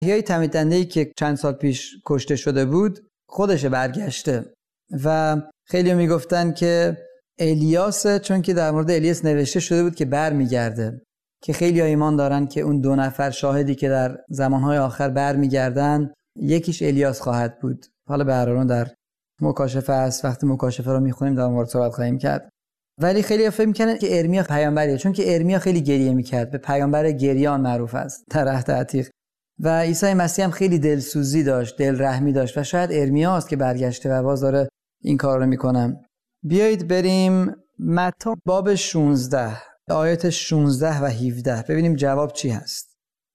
یه تمیدنده‌ای که چند سال پیش کشته شده بود خودش برگشته و خیلی میگفتن که الیاسه، چون که در مورد الیاس نوشته شده بود که برمیگرده، که خیلی ایمان دارن که اون 2 نفر شاهدی که در زمانهای آخر برمیگردن یکیش الیاس خواهد بود. حالا به هر حال در مکاشفه است، وقتی مکاشفه رو میخونیم در مورد صحبت خواهیم کرد. ولی خیلی فکر میکنن که ارمیا پیامبریه، چون که ارمیا خیلی گریه میکرد، به پیامبر گریان معروف است در عهد عتیق، و عیسی مسیح هم خیلی دلسوزی داشت، دل رحمی داشت و شاید ارمیاست که برگشته و باز داره این کار رو میکنم. بیایید بریم متی باب 16 آیات 16 و 17 ببینیم جواب چی هست.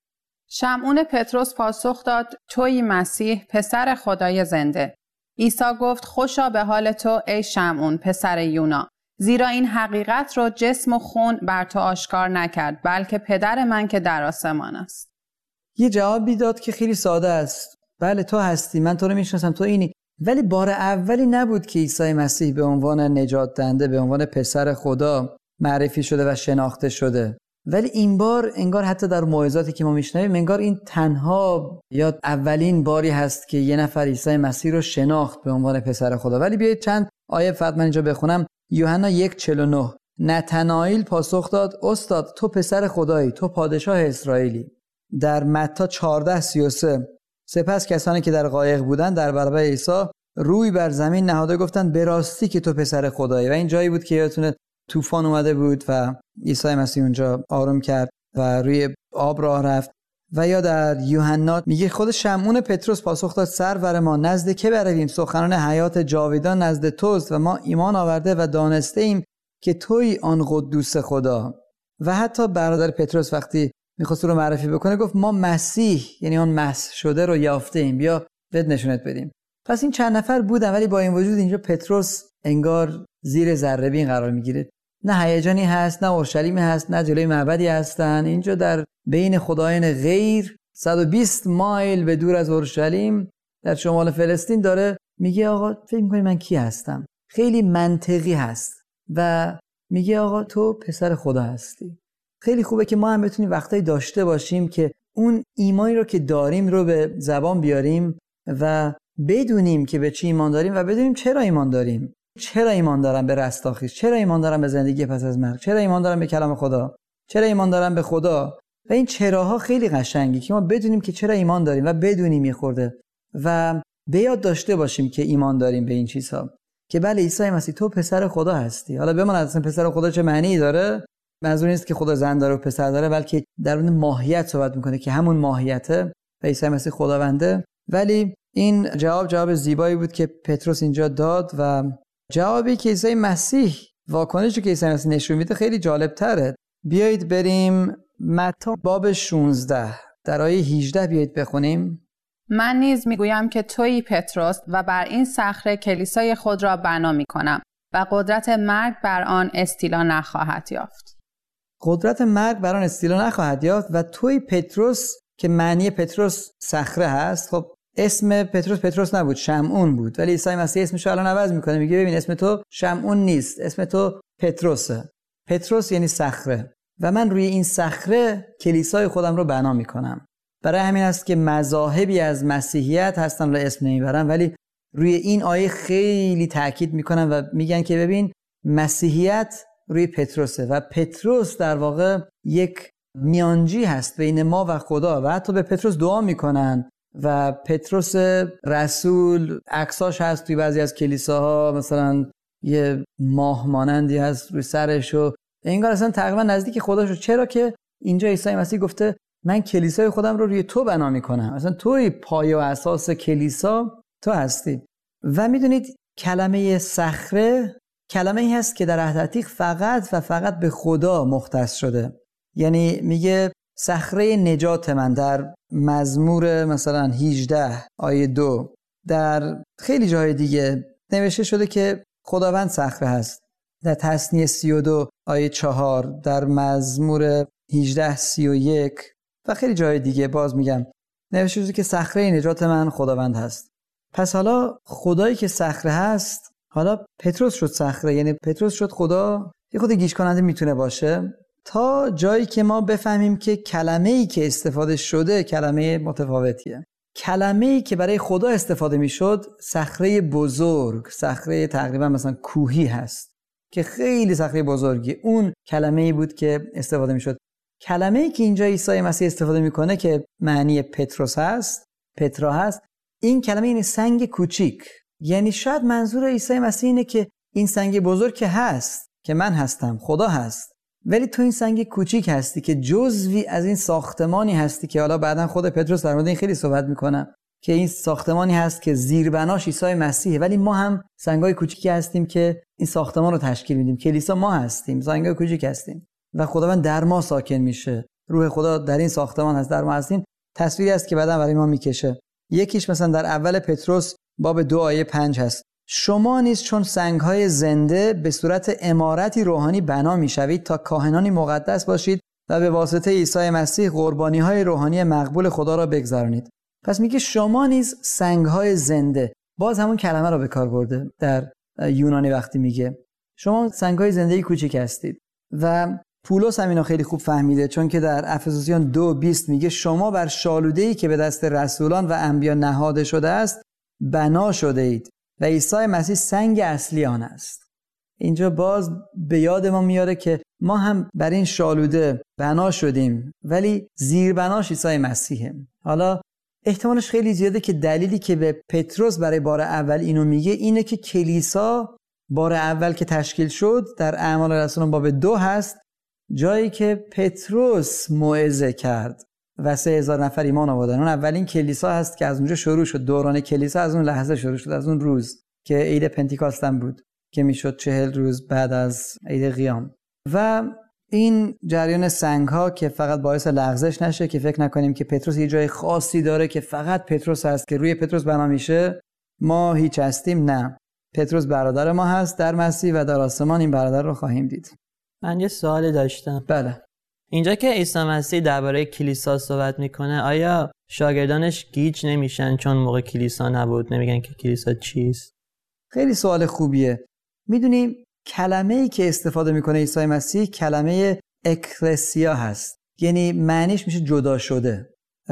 شمعون پطرس پاسخ داد: تویی مسیح پسر خدای زنده. عیسی گفت: خوشا به حال تو ای شمعون پسر یونا، زیرا این حقیقت رو جسم و خون بر تو آشکار نکرد، بلکه پدر من که در آسمان است. یه جوابی داد که خیلی ساده است. بله تو هستی، من تو رو میشناسم، تو اینی. ولی بار اولی نبود که عیسی مسیح به عنوان نجات دهنده، به عنوان پسر خدا معرفی شده و شناخته شده. ولی این بار انگار حتی در موعظاتی که ما میشنویم انگار این تنها یا اولین باری هست که یه نفر عیسی مسیح رو شناخت به عنوان پسر خدا. ولی بیایید چند آیه فقط من اینجا بخونم. یوحنا 1:49 نتنائیل پاسخ داد: استاد تو پسر خدایی، تو پادشاه اسرائیلی. در متی 14:33 سپس کسانی که در قایق بودند در برابر عیسی روی بر زمین نهاده گفتند به راستی که تو پسر خدایی. و این جایی بود که یادتونه طوفان اومده بود و عیسی مسیح اونجا آروم کرد و روی آب راه رفت. و یا در یوحنا میگه خود شمعون پطرس پاسخ داد: سرور ما نزد که برویم؟ سخنان حیات جاویدان نزد توست و ما ایمان آورده و دانسته ایم که تویی آن قدوس خدا. و حتی برادر پطرس وقتی میخواست رو معرفی بکنه گفت ما مسیح، یعنی آن مسح شده رو یافته ایم، بیا بد نشونت بدیم. پس این چند نفر بودن، ولی با این وجود اینجا پطرس انگار زیر ذره بین قرار میگیره. نه هیجانی هست، نه اورشلیمی هست، نه جلوی معبدی هستن. اینجا در بین خدایان غیر 120 مایل به دور از اورشلیم در شمال فلسطین داره میگه آقا فکر می‌کنی من کی هستم؟ خیلی منطقی هست و میگه آقا تو پسر خدا هستی. خیلی خوبه که ما هم بتونیم وقتایی داشته باشیم که اون ایمانی رو که داریم رو به زبان بیاریم و بدونیم که به چی ایمان داریم و بدونیم چرا ایمان داریم. چرا ایمان دارم به رستاخیز؟ چرا ایمان دارم به زندگی پس از مرگ؟ چرا ایمان دارم به کلام خدا؟ چرا ایمان دارم به خدا؟ و این چراها خیلی قشنگی که ما بدونیم که چرا ایمان داریم و بدونیم یه خورده و به یاد داشته باشیم که ایمان داریم به این چیزها، که بله عیسی مسیح تو پسر خدا هستی. حالا بماند اصلا پسر خدا چه معنی داره؟ منظور نیست که خدا زن داره و پسر داره، بلکه در اون ماهیت صحبت میکنه که همون ماهیته و عیسی مسیح خداونده. ولی این جواب زیبایی بود که پطرس اینجا داد و جوابی که عیسی مسیح، واکنشی که عیسی مسیح نشون میده خیلی جالب تره. بیایید بریم متی باب 16 در آیه 18 بیایید بخونیم. من نیز میگویم که تویی پطرس و بر این صخره کلیسای خود را بنا میکنم و قدرت مرگ بر آن استیلا نخواهد یافت. قدرت مرگ بر آن استیلا نخواهد یافت. و توی پطرس که معنی پطرس صخره هست. خب اسم پطرس نبود، شمعون بود، ولی عیسی مسیح اسمش رو الان عوض میکنه، میگه ببین اسم تو شمعون نیست، اسم تو پطرسه. پطرس یعنی صخره و من روی این صخره کلیسای خودم رو بنا میکنم. برای همین است که مذاهبی از مسیحیت هستن رو اسم نمیبرن، ولی روی این آیه خیلی تاکید میکنن و میگن که ببین مسیحیت روی پطرسه و پطرس در واقع یک میانجی هست بین ما و خدا و حتی به پطرس دعا میکنن و پطرس رسول عکساش هست توی بعضی از کلیساها، مثلا یه ماه مانندی هست روی سرش و انگار اصلا تقریبا نزدیک خدا شد. چرا که اینجا عیسی مسیح گفته من کلیسای خودم رو روی تو بنا میکنم، اصلا توی پایه و اساس کلیسا تو هستی. و میدونید کلمه صخره کلمه ای هست که در عهد عتیق فقط و فقط به خدا مختص شده. یعنی میگه صخره نجات من در مزمور مثلا 18 آیه 2، در خیلی جای دیگه نوشته شده که خداوند صخره هست. در تثنیه 32 آیه 4، در مزمور 18:31 و خیلی جای دیگه باز میگم نوشته شده که صخره نجات من خداوند هست. پس حالا خدایی که صخره هست، حالا پطرس شد صخره، یعنی پطرس شد خدا. یه خود گیج کننده میتونه باشه. تا جایی که ما بفهمیم که کلمه‌ای که استفاده شده کلمه متفاوتیه. کلمه‌ای که برای خدا استفاده میشد صخره بزرگ، صخره تقریبا مثلا کوهی هست که خیلی صخره بزرگی، اون کلمه‌ای بود که استفاده میشد. کلمه‌ای که اینجا عیسی مسیح استفاده میکنه که معنی پتروس هست، پترا هست، این کلمه این سنگ کوچیک. یعنی شاید منظور عیسی مسیح اینه که این سنگ بزرگ که هست، که من هستم، خدا هست، ولی تو این سنگ کوچیک هستی که جزوی از این ساختمانی هستی که حالا بعداً خود پتروس در مورد این خیلی صحبت میکنه که این ساختمانی هست که زیربناش عیسی مسیحه، ولی ما هم سنگای کوچیکی هستیم که این ساختمان رو تشکیل میدیم. کلیسا ما هستیم، سنگای کوچیک هستیم و خداوند در ما ساکن میشه. روح خدا در این ساختمان هست، در ما هستیم. تصویری است که بعداً برای ما میکشه. یکیش مثلا در اول پتروس باب 2 آیه 5 هست: شما نیز چون سنگ‌های زنده به صورت عمارتی روحانی بنا می‌شوید تا کاهنانی مقدس باشید و به واسطه عیسی مسیح قربانی‌های روحانی مقبول خدا را بگذرانید. پس میگه شما نیز سنگ‌های زنده. باز همون کلمه رو به کار برده در یونانی وقتی میگه شما سنگ‌های زنده کوچیک هستید. و پولس هم اینو خیلی خوب فهمیده، چون که در افسوسیان 2:20 میگه شما بر شالوده‌ای که به دست رسولان و انبیا نهاده شده است بنا شده اید و عیسی مسیح سنگ اصلی آن است. اینجا باز به یاد ما میاره که ما هم بر این شالوده بنا شدیم، ولی زیر بناش عیسی مسیحه. حالا احتمالش خیلی زیاده که دلیلی که به پتروس برای بار اول اینو میگه اینه که کلیسا بار اول که تشکیل شد در اعمال رسولان باب 2 هست، جایی که پتروس موعظه کرد و 3000 نفر ایمان آوردن. اون اولین کلیسا هست که از اونجا شروع شد. دوران کلیسا از اون لحظه شروع شد، از اون روز که عید پنتیکاست هم بود که میشد 40 روز بعد از عید قیام. و این جریان سنگ ها که فقط باعث لغزش نشه که فکر نکنیم که پتروس یه جای خاصی داره که فقط پتروس هست که روی پتروس بنا میشه ما هیچ هستیم. نه، پتروس برادر ما هست در مسیح و در آسمان این برادر رو خواهیم دید. من یه سوالی داشتم. بله. اینجا که عیسی مسیح درباره کلیسا صحبت میکنه، آیا شاگردانش گیج نمیشن چون موقع کلیسا نبود، نمیگن که کلیسا چیست؟ خیلی سوال خوبیه. میدونی کلمه‌ای که استفاده میکنه عیسی مسیح کلمه اکلسیا هست، یعنی معنیش میشه جدا شده.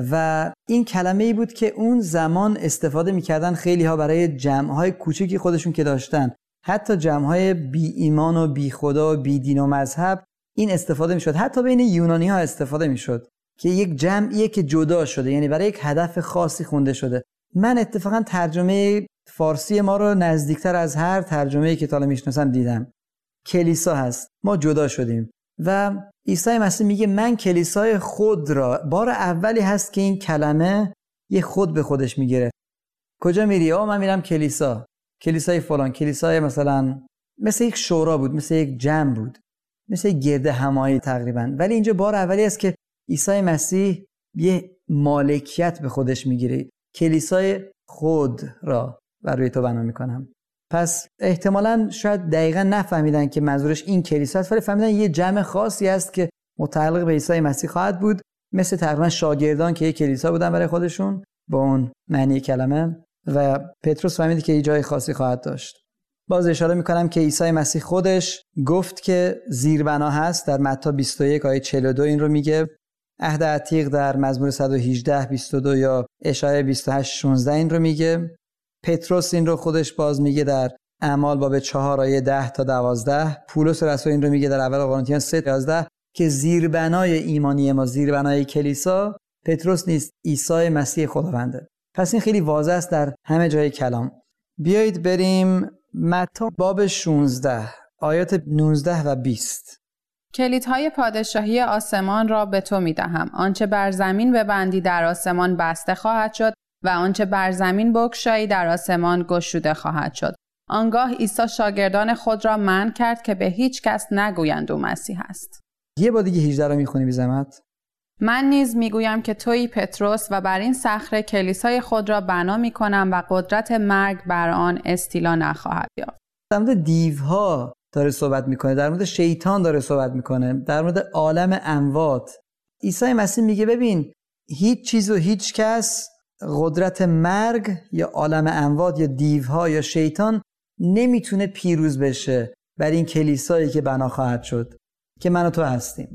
و این کلمه‌ای بود که اون زمان استفاده میکردن خیلی ها برای جمع‌های کوچیکی خودشون که داشتن، حتی جمع‌های بی ایمان و بی خدا و بی دین و مذهب این استفاده میشد. حتی بین یونانی ها استفاده میشد که یک جمعیه که جدا شده، یعنی برای یک هدف خاصی خونده شده. من اتفاقا ترجمه فارسی ما رو نزدیکتر از هر ترجمه‌ای که تا الان میشناسم دیدم. کلیسا هست، ما جدا شدیم و عیسی مسیح میگه من کلیسای خود را، بار اولی هست که این کلمه یه خود به خودش میگیره. کجا میری؟ من میرم کلیسا، کلیسای فلان، کلیسای مثلا مثل یک شورا بود، مثل یک جمع بود، مثل گرد همایی تقریبا. ولی اینجا بار اولی است که عیسی مسیح یه مالکیت به خودش میگیره، کلیسای خود را بر روی تو بنا میکنم. پس احتمالاً شاید دقیقاً نفهمیدن که منظورش این کلیسا است، ولی فهمیدن یه جمع خاصی است که متعلق به عیسی مسیح خواهد بود، مثل تقریبا شاگردان که یه کلیسا بودن برای خودشون با اون معنی کلمه. و پتروس فهمید که یه جای خاصی خواهد داشت. باز اشاره میکنم که عیسی مسیح خودش گفت که زیربنا هست. در متی 21 آیه 42 این رو میگه. عهد عتیق در مزمور 118 22 یا اشعیا 28 16 این رو میگه. پتروس این رو خودش باز میگه در اعمال باب 4 آیه 10 تا 12. پولس رسول این رو میگه در اول قرنتیان 3 تا 11 که زیربنای ایمانی ما، زیربنای کلیسا پتروس نیست، عیسی مسیح خداونده. پس این خیلی واضح است در همه جای کلام. بیایید بریم متی باب 16 آیات 19 و 20. کلیدهای پادشاهی آسمان را به تو میدهم. آنچه بر زمین ببندی در آسمان بسته خواهد شد و آنچه بر زمین بگشایی در آسمان گشوده خواهد شد. آنگاه عیسی شاگردان خود را منع کرد که به هیچ کس نگویند او مسیح است. یه بار دیگه 18 رو میخونی بی زحمت؟ من نیز میگویم که تویی پتروس و بر این صخره کلیسای خود را بنا میکنم و قدرت مرگ بر آن استیلا نخواهد یافت. در مورد دیوها داره صحبت میکنه، در مورد شیطان داره صحبت میکنه، در مورد عالم اموات. عیسی مسیح میگه ببین هیچ چیز و هیچ کس قدرت مرگ یا عالم اموات یا دیوها یا شیطان نمیتونه پیروز بشه بر این کلیسایی که بنا خواهد شد که من و تو هستیم.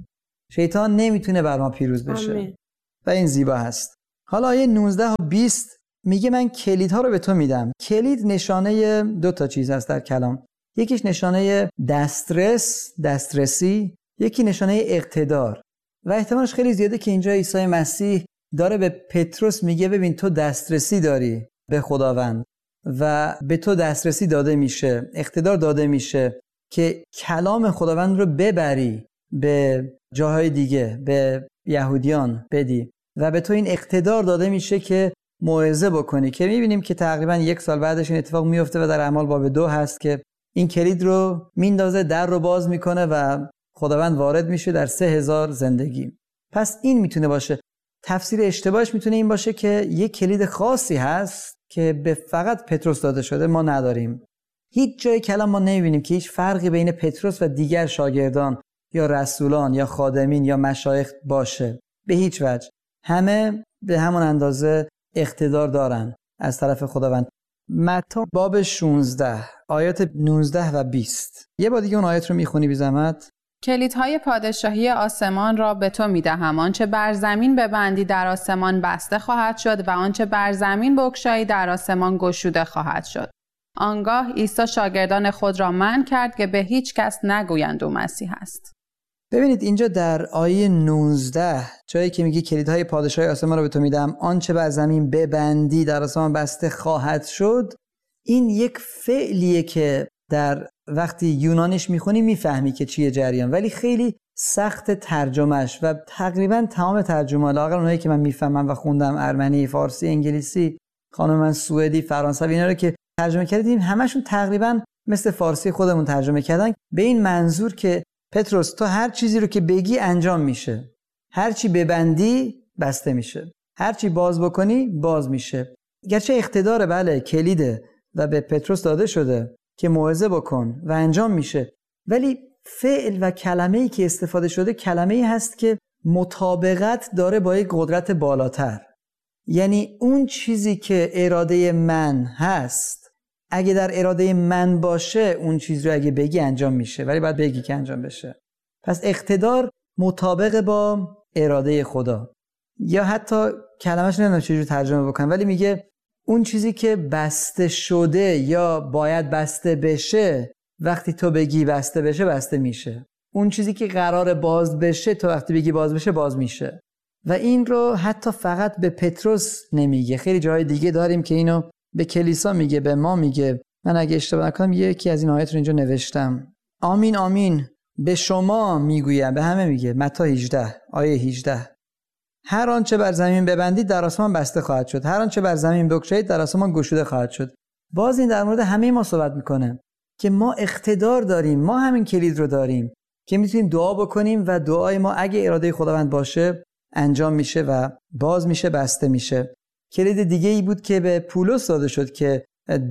شیطان نمیتونه بر ما پیروز بشه. آمین. و این زیبا هست. حالا آیه 19 و 20 میگه من کلیدها رو به تو میدم. کلید نشانه 2 تا چیز هست در کلام. یکیش نشانه دسترسی، یکی نشانه اقتدار. و احتمالش خیلی زیاده که اینجا عیسی مسیح داره به پتروس میگه ببین تو دسترسی داری به خداوند و به تو دسترسی داده میشه، اقتدار داده میشه که کلام خداوند رو ببری به جاهای دیگه، به یهودیان بدی و به تو این اقتدار داده میشه که موعظه بکنی. که میبینیم که تقریبا 1 سال بعدش این اتفاق میفته و در اعمال باب 2 هست که این کلید رو میندازه، در رو باز میکنه و خداوند وارد میشه در 3000 زندگی. پس این میتونه باشه. تفسیر اشتباهش میتونه این باشه که یک کلید خاصی هست که به فقط پتروس داده شده، ما نداریم. هیچ جای کلام ما نمیبینیم که هیچ فرقی بین پتروس و دیگر شاگردان یا رسولان یا خادمین یا مشایخ باشه، به هیچ وجه. همه به همون اندازه اقتدار دارن از طرف خداوند. متی باب 16 آیات 19 و 20. یه بار دیگه اون آیات رو میخونی بی زحمت؟ کلیدهای پادشاهی آسمان را به تو میدهم. آنچه بر زمین ببندی در آسمان بسته خواهد شد و آنچه بر زمین بگشایی در آسمان گشوده خواهد شد. آنگاه عیسی شاگردان خود را منع کرد که به هیچ کس نگویند او مسیح است. ببینید اینجا در آیه 19 جایی که میگه کلیدهای پادشاهی آسمان را به تو میدم، آنچه بر زمین ببندی در آسمان بسته خواهد شد، این یک فعلیه که در وقتی یونانیش میخونی میفهمی که چیه جریان، ولی خیلی سخت ترجمهش و تقریبا تمام ترجمه لااقل اونایی که من میفهمم و خوندم، ارمنی، فارسی، انگلیسی، خانم من سوئدی، فرانسوی، اینا رو که ترجمه کردیم همشون تقریبا مثل فارسی خودمون ترجمه کردن به این منظور که پتروس تو هر چیزی رو که بگی انجام میشه، هر چی ببندی بسته میشه، هر چی باز بکنی باز میشه. گرچه اقتدار بله کلیده و به پتروس داده شده که موعظه بکن و انجام میشه، ولی فعل و کلمه‌ای که استفاده شده کلمه‌ای هست که مطابقت داره با یک قدرت بالاتر. یعنی اون چیزی که اراده من هست اگه در اراده من باشه اون چیز رو اگه بگی انجام میشه، ولی باید بگی که انجام بشه. پس اقتدار مطابق با اراده خدا. یا حتی کلمه‌اش نمیدونم چجوری ترجمه بکنم، ولی میگه اون چیزی که بسته شده یا باید بسته بشه وقتی تو بگی بسته بشه بسته میشه. اون چیزی که قرار باز بشه تو وقتی بگی باز بشه باز میشه. و این رو حتی فقط به پتروس نمیگه، خیلی جای دیگه داریم که اینو به کلیسا میگه، به ما میگه. من اگه اشتباه نکنم یکی از این آیات رو اینجا نوشتم. آمین آمین به شما میگویم، به همه میگه. متی 18 آیه 18 هر آنچه بر زمین ببندید در آسمان بسته خواهد شد، هر آنچه بر زمین بگشایید در آسمان گشوده خواهد شد. باز این در مورد همه ما صحبت میکنه که ما اقتدار داریم، ما همین کلید رو داریم که میتونیم دعا بکنیم و دعای ما اگه اراده خداوند باشه انجام میشه و باز میشه، بسته میشه. کلید دیگه ای بود که به پولس داده شد که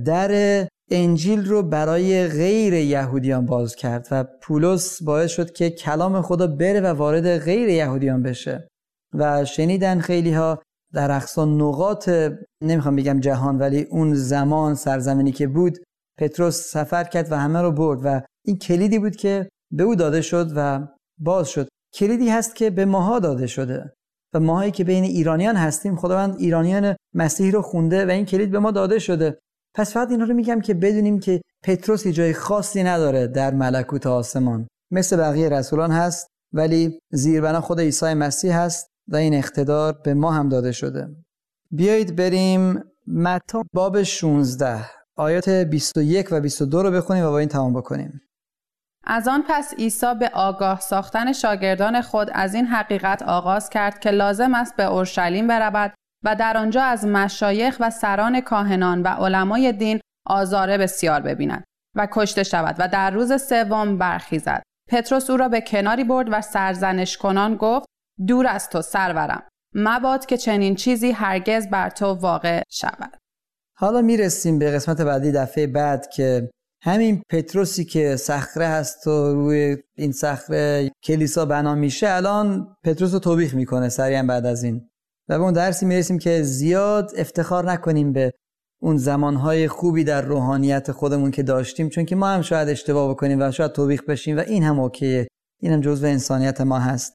در انجیل رو برای غیر یهودیان باز کرد و پولس باعث شد که کلام خدا بره و وارد غیر یهودیان بشه. و شنیدن خیلی ها در اقصا نقاط، نمیخوام بگم جهان، ولی اون زمان سرزمینی که بود پتروس سفر کرد و همه رو برد و این کلیدی بود که به او داده شد و باز شد. کلیدی هست که به ماها داده شده و ماهایی که بین ایرانیان هستیم خداوند ایرانیان مسیح رو خونده و این کلید به ما داده شده. پس فقط اینا رو میگم که بدونیم که پتروس جای خاصی نداره در ملکوت آسمان، مثل بقیه رسولان هست ولی زیربنا خود عیسی مسیح هست و این اقتدار به ما هم داده شده. بیایید بریم متی باب 16 آیات 21 و 22 رو بخونیم و با این تمام بکنیم. از آن پس عیسی به آگاه ساختن شاگردان خود از این حقیقت آغاز کرد که لازم است به اورشلیم برود و در آنجا از مشایخ و سران کاهنان و علمای دین آزار بسیار ببیند و کشته شود و در روز سوم برخیزد. پتروس او را به کناری برد و سرزنش کنان گفت دور از تو سرورم، مباد که چنین چیزی هرگز بر تو واقع شود. حالا میرسیم به قسمت بعدی دفعه بعد که همین پتروسی که صخره هست و روی این صخره کلیسا بنا میشه، الان پتروس رو توبیخ میکنه سریعا بعد از این. و به اون درسی میرسیم که زیاد افتخار نکنیم به اون زمانهای خوبی در روحانیت خودمون که داشتیم، چون که ما هم شاید اشتباه بکنیم و شاید توبیخ بشیم و این هم اوکیه، این هم جزو انسانیت ما هست.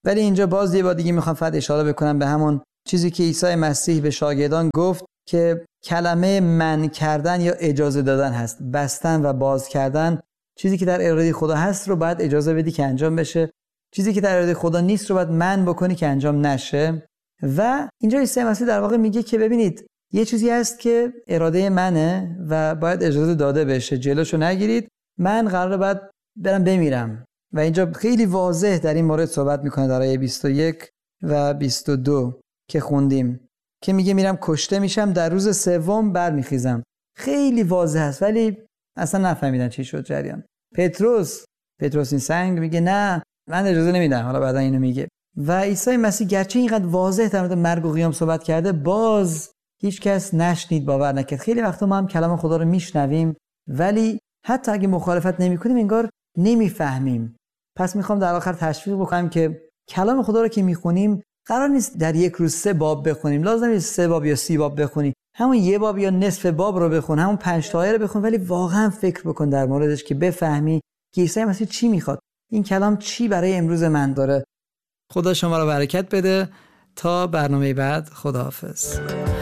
ولی اینجا باز یه بار دیگه میخوام فقط اشاره بکنم به همون چیزی که عیسی مسیح به شاگردان گفت که کلمه من کردن یا اجازه دادن هست. بستن و باز کردن. چیزی که در اراده خدا هست رو باید اجازه بدی که انجام بشه، چیزی که در اراده خدا نیست رو باید من بکنی که انجام نشه. و اینجا عیسی مسیح در واقع میگه که ببینید یه چیزی هست که اراده منه و باید اجازه داده بشه، جلوشو نگیرید، من قراره باید برم بمیرم. و اینجا خیلی واضح در این مورد صحبت میکنه در آیه 21 و 22 که خوندیم که میگه میرم کشته میشم، در روز سوم برمیخیزم. خیلی واضح است ولی اصلا نفهمیدن چی شد جریان. پتروس این سنگ میگه نه من اجازه نمیدم. حالا بعدا اینو میگه. و عیسی مسیح گرچه اینقدر واضح در مورد مرگ و قیام صحبت کرده، باز هیچ کس نشنید، باور نکرد. خیلی وقتا ما هم کلام خدا رو میشنویم ولی حتی اگه مخالفت نمیکنیم انگار نمیفهمیم. پس میخوام در آخر تشویق بکنم که کلام خدا رو که میخونیم قرار نیست در یک روز 3 باب بخونیم، لازم نیست 3 باب یا 30 باب بخونی، همون 1 باب یا نصف باب رو بخون، همون 5 تا آیه رو بخون، ولی واقعا فکر بکن در موردش که بفهمی که عیسی مسیح چی میخواد، این کلام چی برای امروز من داره. خدا شما رو برکت بده. تا برنامه بعد، خداحافظ.